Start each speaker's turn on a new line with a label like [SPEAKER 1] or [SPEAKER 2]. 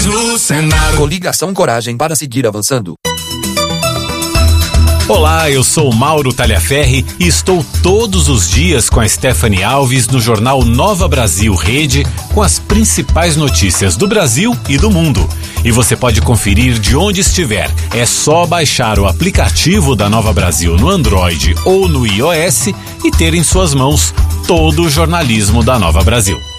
[SPEAKER 1] no Senado.
[SPEAKER 2] Coligação Coragem para seguir avançando.
[SPEAKER 3] Olá, eu sou Mauro Talhaferri e estou todos os dias com a Stephanie Alves no jornal Nova Brasil Rede com as principais notícias do Brasil e do mundo. E você pode conferir de onde estiver. É só baixar o aplicativo da Nova Brasil no Android ou no iOS e ter em suas mãos todo o jornalismo da Nova Brasil.